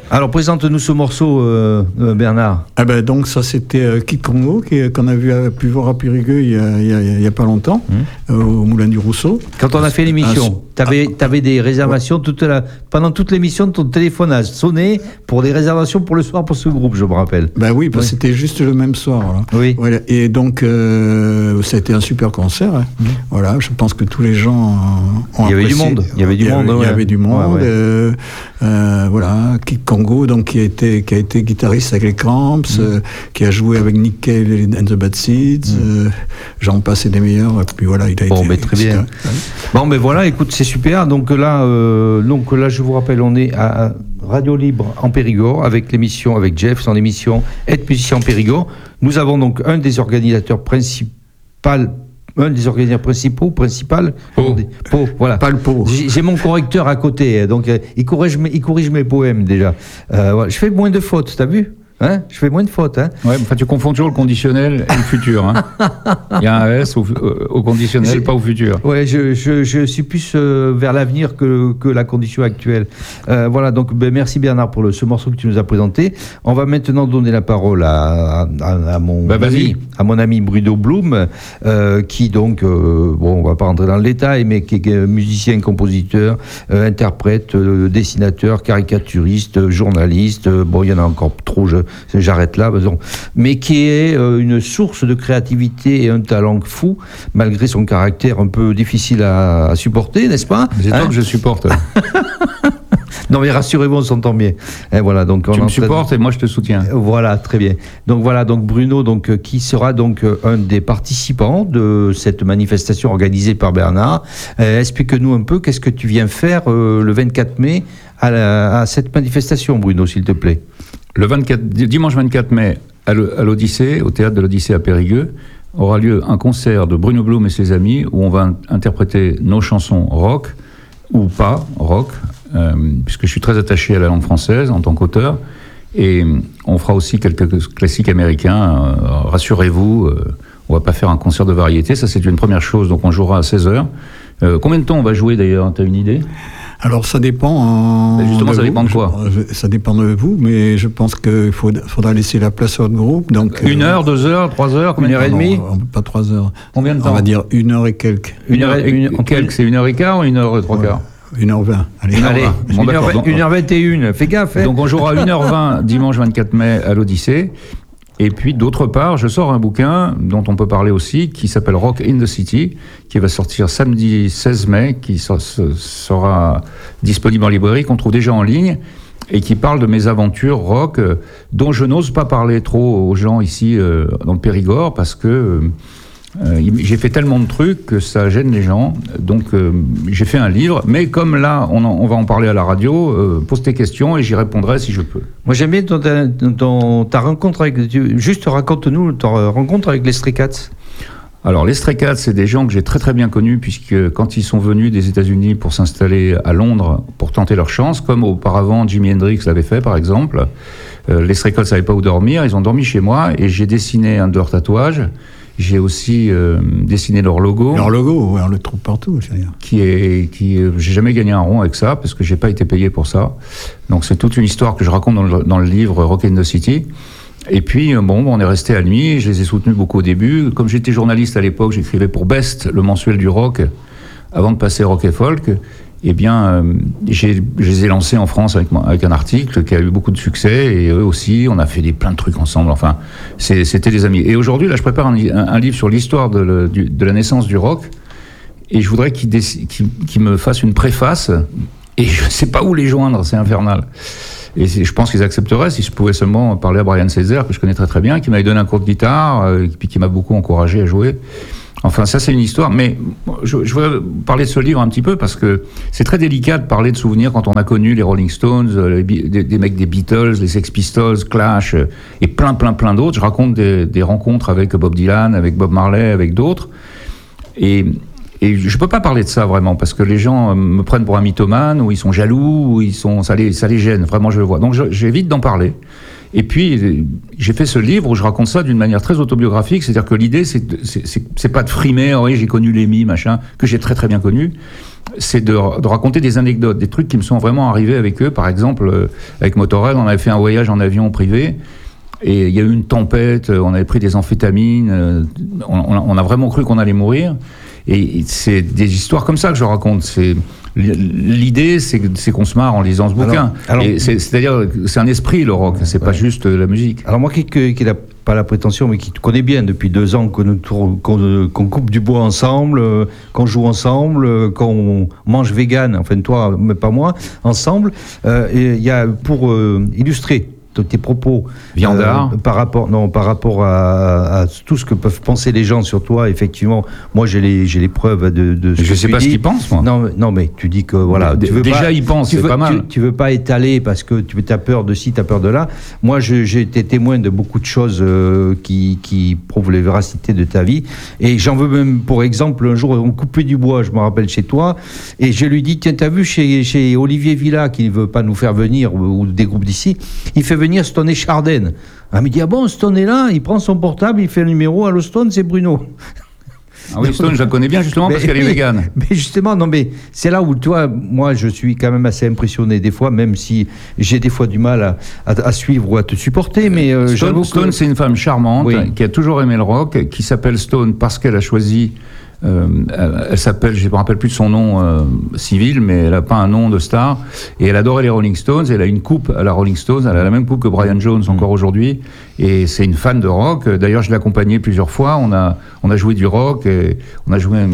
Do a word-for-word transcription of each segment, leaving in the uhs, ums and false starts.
Alors, présente-nous ce morceau, euh, euh, Bernard. Ah ben, donc, ça, c'était euh, Kid Congo, qui, qu'on a vu, a pu voir à Périgueux il y a, il y a, il y a pas longtemps, mmh. euh, au Moulin du Rousseau. Quand on a fait l'émission, tu avais ah, des réservations, ouais. toute la, pendant toute l'émission, ton téléphone a sonné pour des réservations pour le soir pour ce groupe, je me rappelle. Ben oui, parce que oui. c'était juste le même soir. Voilà. Oui. Voilà. Et donc, euh, ça a été un super concert. Hein. Mmh. Voilà, je pense que tous les gens ont Il y avait apprécié. du monde. Il y avait du il y monde. Avait, ouais. Il y avait du monde. Ouais, ouais. Euh, euh, voilà, Kid Congo, donc, qui a été, qui a été guitariste avec les Cramps, mmh. euh, qui a joué avec Nick Cave and the Bad Seeds. Mmh. Euh, j'en passe des meilleurs. Et puis voilà, il a bon, été. Mais très bien. Ouais. Bon, mais voilà, écoute, c'est super. Donc là, euh, donc là, je vous rappelle, on est à Radio Libre en Périgord avec l'émission, avec Jeff, son émission Être musicien en Périgord. Nous avons donc un des organisateurs principaux, un des organisateurs principaux, principal, Pau, Pau, voilà. Pas le Pau. J'ai, j'ai mon correcteur à côté, donc euh, il corrige, il corrige mes poèmes déjà. Euh, voilà. Je fais moins de fautes, t'as vu? Hein, je fais moins de fautes. Hein. Ouais, enfin, tu confonds toujours le conditionnel et le futur. Hein. Il y a un S au, au conditionnel, J'ai, pas au futur. Ouais, je, je, je suis plus euh, vers l'avenir que, que la condition actuelle. Euh, voilà, donc ben, merci Bernard pour le, ce morceau que tu nous as présenté. On va maintenant donner la parole à, à, à, mon, bah, ami, à mon ami Bruno Blum, euh, qui donc, euh, bon, on va pas rentrer dans le détail, mais qui est musicien, compositeur, euh, interprète, euh, dessinateur, caricaturiste, journaliste. Euh, bon, il y en a encore trop. Je, J'arrête là, mais qui est euh, une source de créativité et un talent fou, malgré son caractère un peu difficile à, à supporter, n'est-ce pas? C'est toi hein que je supporte. Non mais rassurez-vous, on s'entend bien. Et voilà, donc on tu me supportes et moi je te soutiens. Voilà, très bien. Donc voilà, donc Bruno, donc euh, qui sera donc euh, un des participants de cette manifestation organisée par Bernard. Euh, explique-nous un peu qu'est-ce que tu viens faire euh, le vingt-quatre mai à, la, à cette manifestation, Bruno, s'il te plaît. Le vingt-quatre, dimanche vingt-quatre mai, à l'Odyssée, au théâtre de l'Odyssée à Périgueux, aura lieu un concert de Bruno Blum et ses amis où on va interpréter nos chansons rock, ou pas rock, euh, puisque je suis très attaché à la langue française en tant qu'auteur, et on fera aussi quelques classiques américains. Euh, rassurez-vous, euh, on va pas faire un concert de variété, ça c'est une première chose, donc on jouera à seize heures. Euh, combien de temps on va jouer d'ailleurs, t'as une idée ? Alors ça dépend. En ben justement, de ça vous. dépend de quoi je, Ça dépend de vous, mais je pense qu'il faut, faudra laisser la place à votre groupe. Donc une heure, euh, deux heures, trois heures, combien une heure et demie ? Pas trois heures. Combien de temps ? On va dire une heure et quelques. Une heure et, une, quelques, c'est une heure et quart ou une heure et trois quarts ? Une heure vingt. Allez, Allez bon, une heure vingt et une. Fais gaffe. Hein. Donc on jouera une heure vingt dimanche vingt-quatre mai à l'Odyssée. Et puis, d'autre part, je sors un bouquin dont on peut parler aussi, qui s'appelle Rock in the City, qui va sortir samedi seize mai, qui sera disponible en librairie, qu'on trouve déjà en ligne, et qui parle de mes aventures rock, dont je n'ose pas parler trop aux gens ici euh, dans le Périgord, parce que euh, j'ai fait tellement de trucs que ça gêne les gens. Donc, euh, j'ai fait un livre, mais comme là, on, en, on va en parler à la radio, euh, pose tes questions et j'y répondrai si je peux. Moi, j'aime bien ton, ton, ta rencontre avec... Juste raconte-nous ta rencontre avec les Stray Cats. Alors, les Stray Cats, c'est des gens que j'ai très très bien connus, puisque quand ils sont venus des États-Unis pour s'installer à Londres, pour tenter leur chance, comme auparavant Jimi Hendrix l'avait fait, par exemple, euh, les Stray Cats ne savaient pas où dormir, ils ont dormi chez moi, et j'ai dessiné un de leurs tatouages. J'ai aussi euh, dessiné leur logo. Leur logo, ouais, on le trouve partout. C'est-à-dire. Qui est, qui, euh, j'ai jamais gagné un rond avec ça, parce que j'ai pas été payé pour ça. Donc c'est toute une histoire que je raconte dans le, dans le livre Rock in the City. Et puis, bon, on est resté amis, je les ai soutenus beaucoup au début. Comme j'étais journaliste à l'époque, j'écrivais pour Best, le mensuel du rock, avant de passer rock et folk. Eh bien, euh, j'ai, je les ai lancés en France avec, avec un article qui a eu beaucoup de succès, et eux aussi, on a fait des, plein de trucs ensemble. Enfin, c'est, c'était des amis. Et aujourd'hui, là, je prépare un, un, un livre sur l'histoire de, le, du, de la naissance du rock, et je voudrais qu'ils, déc- qu'ils, qu'ils me fassent une préface, et je ne sais pas où les joindre, c'est infernal. Et je pense qu'ils accepteraient si je pouvais seulement parler à Brian Césaire, que je connais très très bien, qui m'avait donné un cours de guitare, euh, puis qui m'a beaucoup encouragé à jouer. Enfin, ça, c'est une histoire. Mais je, je voudrais parler de ce livre un petit peu parce que c'est très délicat de parler de souvenirs quand on a connu les Rolling Stones, les, des, des mecs des Beatles, les Sex Pistols, Clash et plein, plein, plein d'autres. Je raconte des, des rencontres avec Bob Dylan, avec Bob Marley, avec d'autres. Et, et je peux pas parler de ça vraiment parce que les gens me prennent pour un mythomane ou ils sont jaloux ou ils sont, ça les, ça les gêne. Vraiment, je le vois. Donc, je, j'évite d'en parler. Et puis, j'ai fait ce livre où je raconte ça d'une manière très autobiographique, c'est-à-dire que l'idée, c'est, c'est, c'est, c'est pas de frimer, oh oui, j'ai connu Lemmy, machin, que j'ai très très bien connu, c'est de, de raconter des anecdotes, des trucs qui me sont vraiment arrivés avec eux. Par exemple, euh, avec Motorhead, on avait fait un voyage en avion privé. Et il y a eu une tempête, on avait pris des amphétamines, euh, on, on a vraiment cru qu'on allait mourir. Et c'est des histoires comme ça que je raconte. C'est, l'idée, c'est, c'est qu'on se marre en lisant ce bouquin. Alors, alors, et c'est, c'est-à-dire, c'est un esprit, le rock, c'est ouais. pas juste la musique. Alors moi, qui, qui n'a pas la prétention, mais qui te connaît bien depuis deux ans, qu'on, qu'on, qu'on coupe du bois ensemble, qu'on joue ensemble, qu'on mange vegan, enfin toi, mais pas moi, ensemble, euh, il y a, pour euh, illustrer tes propos Viandard. Euh, par rapport non par rapport à, à tout ce que peuvent penser les gens sur toi, effectivement, moi j'ai les j'ai les preuves de, de ce je que sais tu pas dis. Ce qu'ils pensent, moi. Non non mais tu dis que voilà, D- tu veux déjà pas, ils pensent, c'est veux, pas mal. Tu, tu veux pas étaler parce que tu as peur de ci, tu as peur de là. Moi je, j'ai été témoin de beaucoup de choses euh, qui qui prouvent les véracités de ta vie, et j'en veux même pour exemple un jour on coupait du bois, je me rappelle, chez toi, et je lui dis tiens, t'as vu chez chez Olivier Villa qui ne veut pas nous faire venir, ou, ou des groupes d'ici, il fait venir Stone et Chardin. Ah, mais il dit, ah bon, Stone est là, il prend son portable, il fait un numéro, allô Stone, c'est Bruno. Ah oui, Stone, je la connais bien justement mais, parce qu'elle est végane. Mais justement, non, mais c'est là où, toi, moi, je suis quand même assez impressionné des fois, même si j'ai des fois du mal à, à, à suivre ou à te supporter. Mais euh, Stone, Stone que... c'est une femme charmante, oui. qui a toujours aimé le rock, qui s'appelle Stone parce qu'elle a choisi. Euh, elle, elle s'appelle, je ne me rappelle plus de son nom euh, civil, mais elle n'a pas un nom de star. Et elle adorait les Rolling Stones. Elle a une coupe à la Rolling Stones. Elle a la même coupe que Brian Jones encore mmh. aujourd'hui. Et c'est une fan de rock. D'ailleurs, je l'ai accompagnée plusieurs fois. On a, on a joué du rock. Et on a joué. Euh,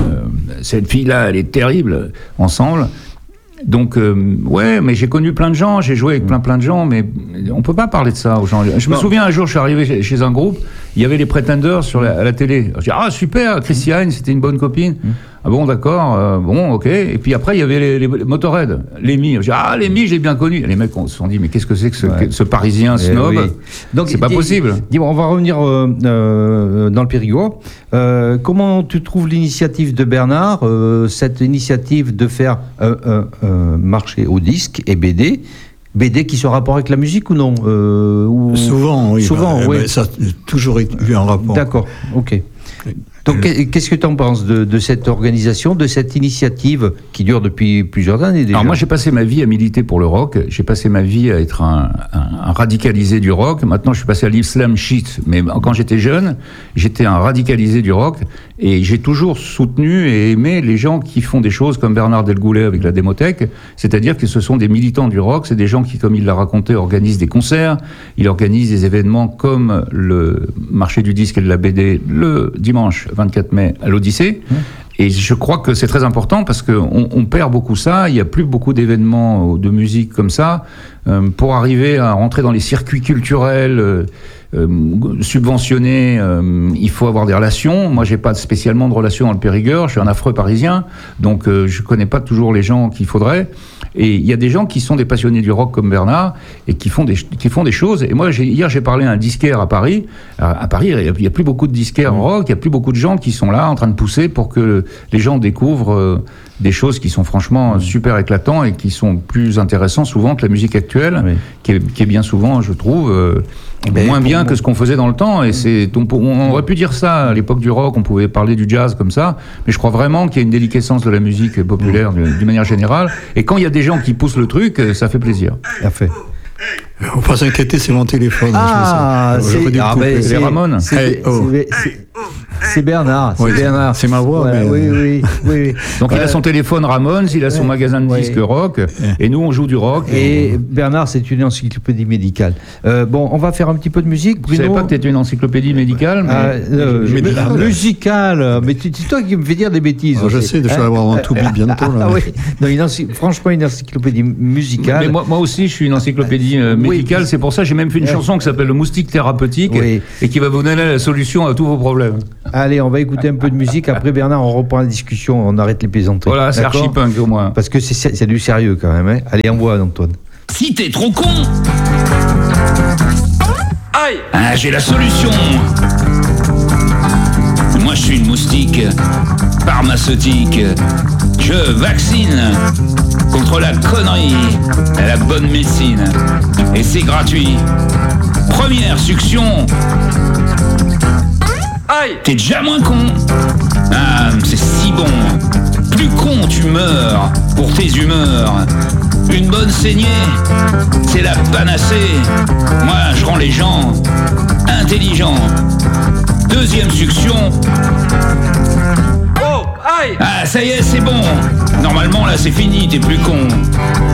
cette fille-là, elle est terrible ensemble. Donc, euh, ouais, mais j'ai connu plein de gens, j'ai joué avec plein plein de gens, mais on peut pas parler de ça aux gens. Je me non. souviens un jour, je suis arrivé chez, chez un groupe, il y avait les Pretenders sur la, à la télé. Je dis, ah super, Chrissy Hynde, c'était une bonne copine. Mmh. Ah bon, d'accord, euh, bon, ok. Et puis après, il y avait les, les, les Motorhead, Lemmy. Je dis, ah, Lemmy, j'ai bien connu. Et les mecs se sont dit, mais qu'est-ce que c'est que ce, ouais. ce Parisien snob? Oui. Donc, c'est pas dis, possible. Dis-moi, on va revenir euh, euh, dans le Périgord. Euh, comment tu trouves l'initiative de Bernard, euh, cette initiative de faire un euh, euh, marché au disque et B D? B D qui se rapport avec la musique ou non euh, ou... Souvent, oui. Souvent, bah, oui. Bah, ça a toujours eu un rapport. D'accord, ok. Donc, qu'est-ce que tu en penses de, de cette organisation, de cette initiative qui dure depuis plusieurs années déjà? Alors moi, j'ai passé ma vie à militer pour le rock. J'ai passé ma vie à être un, un, un radicalisé du rock. Maintenant, je suis passé à l'islam shit. Mais quand j'étais jeune, j'étais un radicalisé du rock. Et j'ai toujours soutenu et aimé les gens qui font des choses comme Bernard Delgoulet avec la Démothèque. C'est-à-dire que ce sont des militants du rock. C'est des gens qui, comme il l'a raconté, organisent des concerts. Il organise des événements comme le marché du disque et de la B D le dimanche vingt-quatre mai à l'Odyssée. Mmh. Et je crois que c'est très important parce qu'on on perd beaucoup ça. Il n'y a plus beaucoup d'événements de musique comme ça. Euh, pour arriver à rentrer dans les circuits culturels euh, euh, subventionnés, euh, il faut avoir des relations. Moi, j'ai pas spécialement de relations dans le Périgord. Je suis un affreux Parisien, donc euh, je connais pas toujours les gens qu'il faudrait. Et il y a des gens qui sont des passionnés du rock comme Bernard et qui font des qui font des choses. Et moi, j'ai, hier, j'ai parlé à un disquaire à Paris. À, à Paris, il y a plus beaucoup de disquaires rock. Il y a plus beaucoup de gens qui sont là en train de pousser pour que les gens découvrent euh, des choses qui sont franchement super éclatants et qui sont plus intéressants souvent que la musique actuelle, oui. qui, est, qui est bien souvent, je trouve, euh, ben, moins bien moi... que ce qu'on faisait dans le temps. Et c'est, on, on aurait pu dire ça à l'époque du rock, on pouvait parler du jazz comme ça, mais je crois vraiment qu'il y a une déliquescence de la musique populaire d'une manière générale. Et quand il y a des gens qui poussent le truc, ça fait plaisir. Parfait. On va pas s'inquiéter, c'est mon téléphone. Ah, je c'est, ah ben, c'est Ramon. C'est, hey, oh. c'est, c'est, c'est Bernard. C'est, oui, Bernard. C'est ma voix. Ouais, mais... Oui, oui, oui. Donc euh, il a son téléphone Ramon, il a son ouais, magasin de disques ouais. rock, et nous on joue du rock. Et, et Bernard, c'est une encyclopédie médicale. Euh, bon, on va faire un petit peu de musique. Bruno. Je savais pas que tu étais une encyclopédie médicale. Mais... Ah, euh, mais mais musicale. Mais c'est toi qui me fais dire des bêtises. Oh, je sais, je vais hein? avoir un tout bientôt. Là. Ah, oui. Non, une ency... Franchement, une encyclopédie musicale. Mais moi, moi aussi, je suis une encyclopédie euh, médicale. Oui. C'est pour ça j'ai même fait une ouais. chanson qui s'appelle Le Moustique Thérapeutique oui. et qui va vous donner la solution à tous vos problèmes. Allez, on va écouter un peu de musique. Après, Bernard, on reprend la discussion. On arrête les plaisanteries. Voilà, c'est archi-punk au moins. Parce que c'est, c'est du sérieux quand même. Hein. Allez, envoie, Antoine. Si t'es trop con, aïe, ah, j'ai la solution. Moi, je suis une moustique pharmaceutique. Je vaccine contre la connerie et la bonne médecine. Et c'est gratuit. Première succion. Aïe. aïe, t'es déjà moins con. Ah, c'est si bon. Plus con tu meurs pour tes humeurs. Une bonne saignée, c'est la panacée. Moi, je rends les gens intelligents. Deuxième succion. Oh, aïe. Ah, ça y est, c'est bon. Normalement, là, c'est fini, t'es plus con.